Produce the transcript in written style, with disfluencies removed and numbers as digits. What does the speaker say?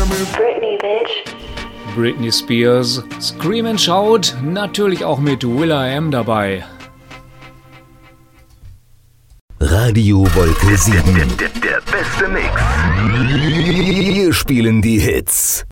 Britney, bitch. Britney Spears, Scream and Shout, natürlich auch mit will.i.am dabei. Radio Wolke 7. Der beste Mix. Wir spielen die Hits.